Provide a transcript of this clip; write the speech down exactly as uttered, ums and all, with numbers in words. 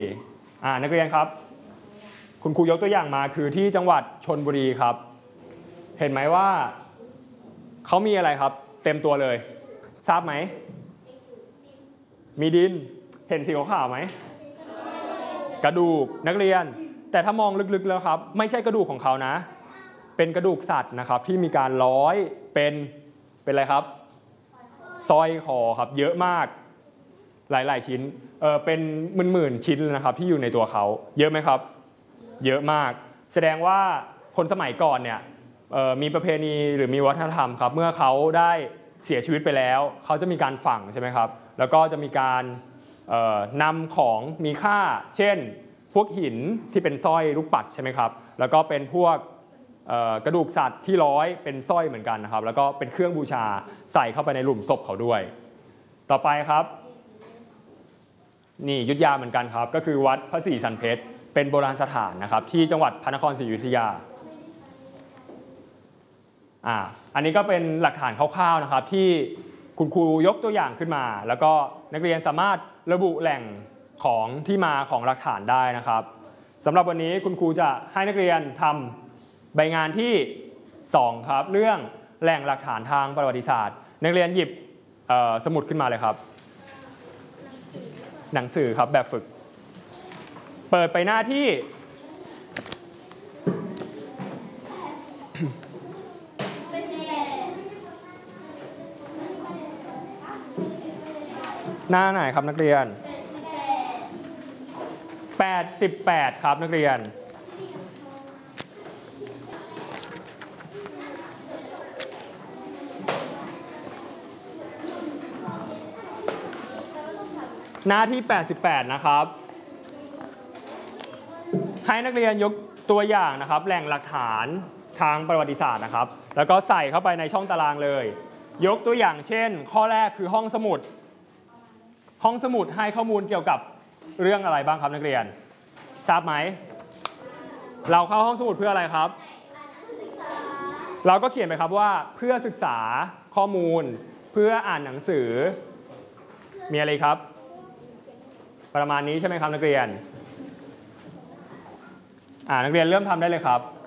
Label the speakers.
Speaker 1: อ่านักเรียนครับคุณครูยกตัวอย่างมาคือที่จังหวัดชลบุรีครับเห็นไหมว่าเขามีอะไรครับเต็มตัวเลยทราบไหมมีดินเห็นสีขาวๆไหมกระดูกนักเรียนแต่ถ้ามองลึกๆแล้วครับไม่ใช่กระดูกของเขานะเป็นกระดูกสัตว์นะครับที่มีการร้อยเป็นเป็นอะไรครับสร้อยคอครับเยอะมากหลายๆชิ้นเออเป็นหมื่นๆชิ้นนะครับที่อยู่ในตัวเขาเยอะไหมครับเยอะมากแสดงว่าคนสมัยก่อนเนี่ยมีประเพณีหรือมีวัฒนธรรมครับเมื่อเขาได้เสียชีวิตไปแล้วเขาจะมีการฝังใช่ไหมครับแล้วก็จะมีการนำของมีค่าเช่นพวกหินที่เป็นสร้อยลูกปัดใช่ไหมครับแล้วก็เป็นพวกกระดูกสัตว์ที่ร้อยเป็นสร้อยเหมือนกันนะครับแล้วก็เป็นเครื่องบูชาใส่เข้าไปในหลุมศพเขาด้วยต่อไปครับนี่อยุธยาเหมือนกันครับก็คือวัดพระศรีสันเพชรเป็นโบราณสถานนะครับที่จังหวัดพระนครศรีอยุธยาอ่าอันนี้ก็เป็นหลักฐานคร่าวๆนะครับที่คุณครูยกตัวอย่างขึ้นมาแล้วก็นักเรียนสามารถระบุแหล่งของที่มาของหลักฐานได้นะครับสำหรับวันนี้คุณครูจะให้นักเรียนทำใบงานที่สองครับเรื่องแหล่งหลักฐานทางประวัติศาสตร์นักเรียนหยิบสมุดขึ้นมาเลยครับหนังสือครับแบบฝึกเปิดไปหน้าที่หน้าไหนครับนักเรียนแปดสิบแปดครับนักเรียนหน้าที่แปดสิบแปดนะครับให้นักเรียนยกตัวอย่างนะครับแหล่งหลักฐานทางประวัติศาสตร์นะครับแล้วก็ใส่เข้าไปในช่องตารางเลยยกตัวอย่างเช่นข้อแรกคือห้องสมุดห้องสมุดให้ข้อมูลเกี่ยวกับเรื่องอะไรบ้างครับนักเรียนทราบไหมเราเข้าห้องสมุดเพื่ออะไรครับเราก็เขียนไปครับว่าเพื่อศึกษาข้อมูลเพื่ออ่านหนังสือมีอะไรครับประมาณนี้ใช่ไหมครับนักเรียนอ่านักเรียนเริ่มทำได้เลยครับ